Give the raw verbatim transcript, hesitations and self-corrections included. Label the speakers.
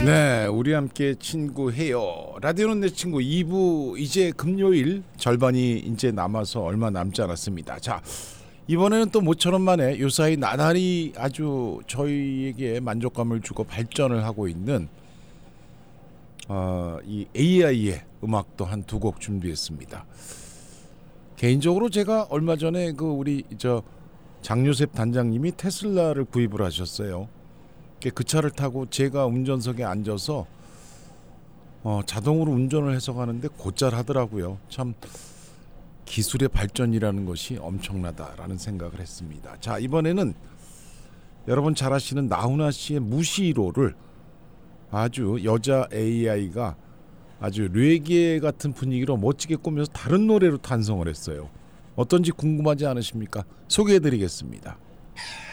Speaker 1: 네, 우리 함께 친구해요. 라디오는 내 친구 이 부 이제 금요일 절반이 이제 남아서 얼마 남지 않았습니다. 자, 이번에는 또 모처럼 만에 요사이 나날이 아주 저희에게 만족감을 주고 발전을 하고 있는 어, 이 에이아이의 음악도 한 두 곡 준비했습니다. 개인적으로 제가 얼마 전에 그 우리 저 장요셉 단장님이 테슬라를 구입을 하셨어요. 그 차를 타고 제가 운전석에 앉아서 어, 자동으로 운전을 해서 가는데 곧잘 하더라고요. 참 기술의 발전이라는 것이 엄청나다라는 생각을 했습니다. 자, 이번에는 여러분 잘 아시는 나훈아 씨의 무시로를 아주 여자 에이아이가 아주 레게 같은 분위기로 멋지게 꾸며서 다른 노래로 탄성을 했어요. 어떤지 궁금하지 않으십니까? 소개해드리겠습니다.